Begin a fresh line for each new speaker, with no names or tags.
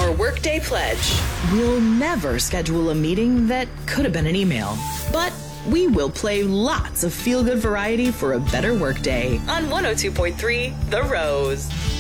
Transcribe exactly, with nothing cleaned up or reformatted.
Our Workday Pledge.
We'll never schedule a meeting that could have been an email, but we will play lots of feel-good variety for a better workday
On one oh two point three The Rose.